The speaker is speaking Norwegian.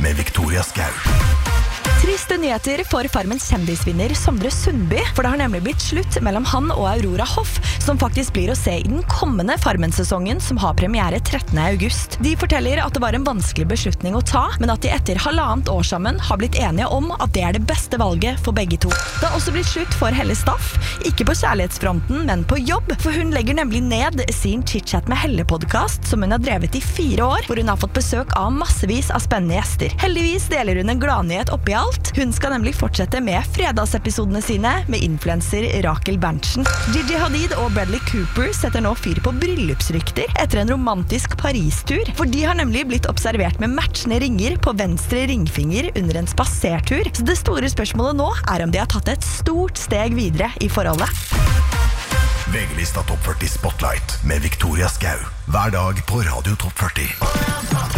med Victoria Skau. Triste nyheter for Farmens kjendisvinner Sondre Sundby, for det har nemlig blitt slutt mellom han og Aurora Hoff, som faktisk blir å se i den kommende Farmen-sesongen som har premiere 13. august. De forteller at det var en vanskelig beslutning å ta, men at de etter 1,5 år sammen har blitt enige om at det er det beste valget for begge to. Det har også blitt slutt for Helle Staff, ikke på kjærlighetsfronten, men på jobb, for hun legger nemlig ned sin Chit-Chat med Helle-podcast, som hun har drevet i 4 år, hvor hun har fått besøk av massevis av spennende gjester. Heldigvis deler hun en gladnyhet oppi alt. Hun skal nemlig fortsette med fredagsepisodene sine med influencer Rakel Berntsen. Gigi Hadid og Bradley Cooper setter nå fyr på bryllupsrykter etter en romantisk Paris-tur, for de har nemlig blitt observert med matchende ringer på venstre ringfinger under en spasertur. Så det store spørsmålet nå er om de har tatt et stort steg videre i forholdet. VG-lista Topp 40 Spotlight med Victoria Skau. Hver dag på Radio Topp 40.